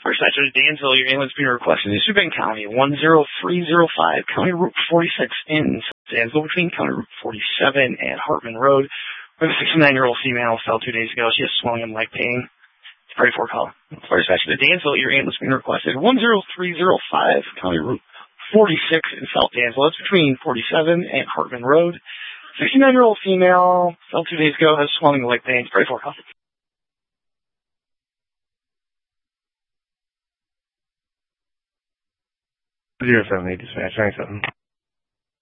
First dispatcher to Dansville, your ambulance being requested in Subin County, 10305, County Route 46 in Dansville between County Route 47 and Hartman Road. We have a 69-year-old female fell 2 days ago. She has swelling and leg pain. Pray for a call. First dispatcher to Dansville, your ambulance being requested, 10305, County Route 46 in South Dansville. That's between 47 and Hartman Road. 69-year-old female fell 2 days ago, has swelling and leg pain. Pray for a call. 078 dispatch, 97.